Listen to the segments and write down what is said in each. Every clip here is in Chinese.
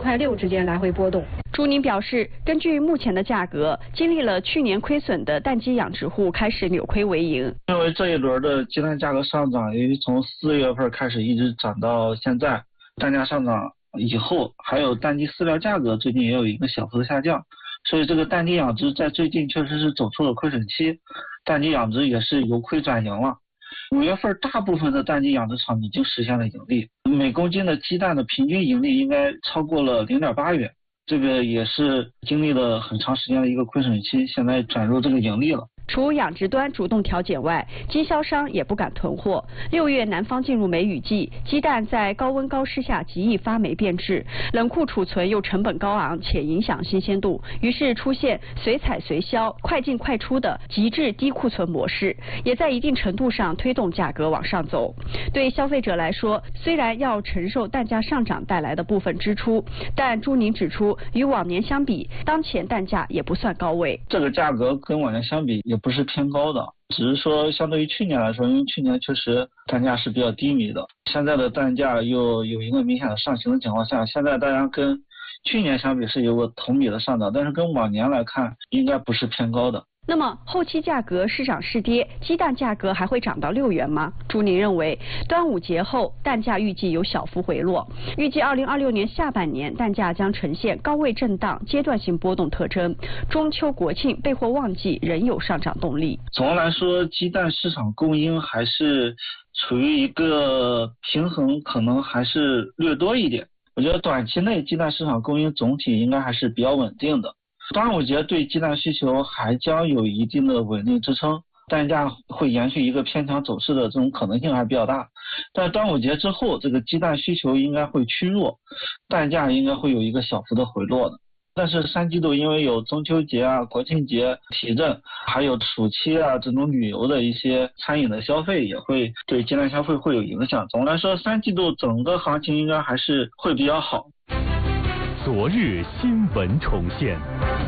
块6之间来回波动。 朱宁表示，根据目前的价格，经历了去年亏损的蛋鸡养殖户开始扭亏为盈。 因为这一轮的鸡蛋价格上涨，由于从4月份开始一直涨到现在，蛋价上涨以后，还有蛋鸡饲料价格最近也有一个小幅的下降，所以这个蛋鸡养殖在最近确实是走出了亏损期，蛋鸡养殖也是由亏转盈了。5月份大部分的蛋鸡养殖场已经实现了盈利，每公斤的鸡蛋的平均盈利应该超过了0.8元，这个也是经历了很长时间的一个亏损期，现在转入这个盈利了。 除养殖端主动调减外，经销商也不敢囤货。6月南方进入梅雨季，鸡蛋在高温高湿下极易发霉变质，冷库储存又成本高昂且影响新鲜度，于是出现随采随销、快进快出的极致低库存模式，也在一定程度上推动价格往上走。对消费者来说，虽然要承受蛋价上涨带来的部分支出，但朱宁指出，与往年相比，当前蛋价也不算高位。 这个价格跟往年相比也不是偏高的，只是说相对于去年来说，因为去年确实蛋价是比较低迷的，现在的蛋价又有一个明显的上行的情况下，现在当然跟去年相比是有个同比的上涨，但是跟往年来看应该不是偏高的。 那么后期价格是涨是跌，鸡蛋价格还会涨到6元吗？朱宁认为，端午节后蛋价预计有小幅回落，预计2026年下半年蛋价将呈现高位震荡、阶段性波动特征。中秋国庆备货旺季仍有上涨动力。 总的来说，鸡蛋市场供应还是处于一个平衡，可能还是略多一点。我觉得短期内鸡蛋市场供应总体应该还是比较稳定的。端午节对鸡蛋需求还将有一定的稳定支撑，蛋价会延续一个偏强走势的这种可能性还比较大。但端午节之后，这个鸡蛋需求应该会趋弱，蛋价应该会有一个小幅的回落的。但是3季度因为有中秋节啊、国庆节提振，还有暑期啊这种旅游的一些餐饮的消费，也会对鸡蛋消费会有影响。总的来说，3季度整个行情应该还是会比较好。 昨日新闻重现，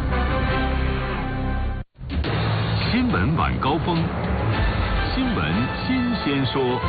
新闻晚高峰，新闻新鲜说。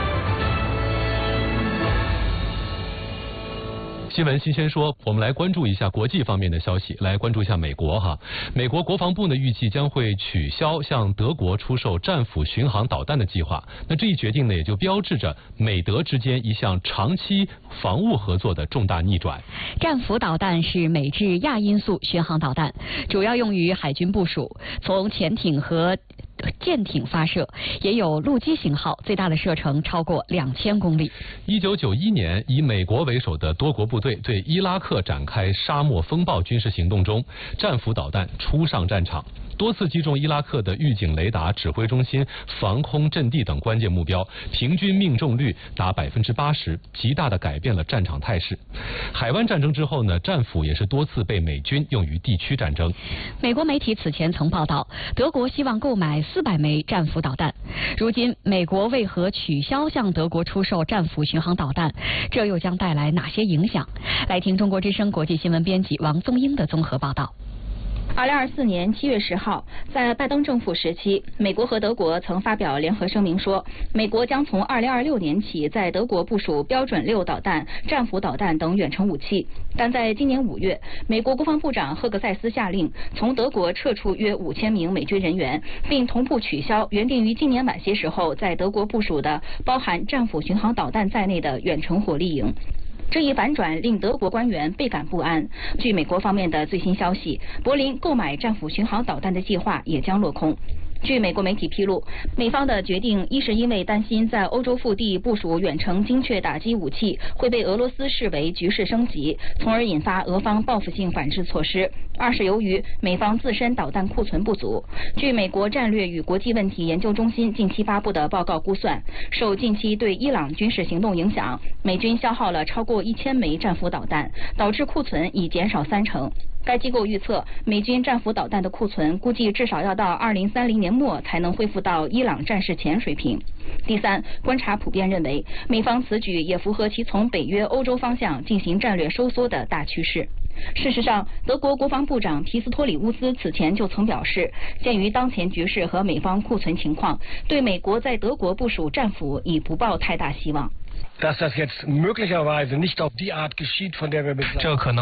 新闻新鲜说，我们来关注一下国际方面的消息，来关注一下美国哈。美国国防部呢预计将会取消向德国出售战斧巡航导弹的计划。那这一决定呢，也就标志着美德之间一项长期防务合作的重大逆转。 战斧导弹是美制亚音速巡航导弹，主要用于海军部署，从潜艇和舰艇发射，也有陆基型号，最大的射程超过2000公里。 1991年，以美国为首的多国部队对伊拉克展开沙漠风暴军事行动中，战斧导弹初上战场，多次击中伊拉克的预警雷达、指挥中心、防空阵地等关键目标，平均命中率达80%，极大地改变了战场态势。海湾战争之后呢，战斧也是多次被美军用于地区战争。 美国媒体此前曾报道，德国希望购买400枚战斧导弹。如今，美国为何取消向德国出售战斧巡航导弹？这又将带来哪些影响？来听中国之声国际新闻编辑王宗英的综合报道。 2024年7月10号，在拜登政府时期，美国和德国曾发表联合声明说，美国将从2026年起在德国部署标准6导弹、战斧导弹等远程武器。但在今年5月，美国国防部长赫格塞斯下令从德国撤出约5000名美军人员，并同步取消原定于今年晚些时候在德国部署的包含战斧巡航导弹在内的远程火力营。这一反转令德国官员倍感不安。据美国方面的最新消息，柏林购买战斧巡航导弹的计划也将落空。据美国媒体披露，美方的决定一是因为担心在欧洲腹地部署远程精确打击武器会被俄罗斯视为局势升级，从而引发俄方报复性反制措施；二是由于美方自身导弹库存不足。据美国战略与国际问题研究中心近期发布的报告估算，受近期对伊朗军事行动影响，美军消耗了超过1000枚战斧导弹，导致库存已减少30%。该机构预测，美军战斧导弹的库存估计至少要到2030年末才能恢复到伊朗战事前水平。第三，观察普遍认为，美方此举也符合其从北约欧洲方向进行战略收缩的大趋势。事实上，德国国防部长皮斯托里乌斯此前就曾表示，鉴于当前局势和美方库存情况，对美国在德国部署战斧已不抱太大希望。 Dass das jetzt möglicherweise nicht auf die Art geschieht, von der wir bislang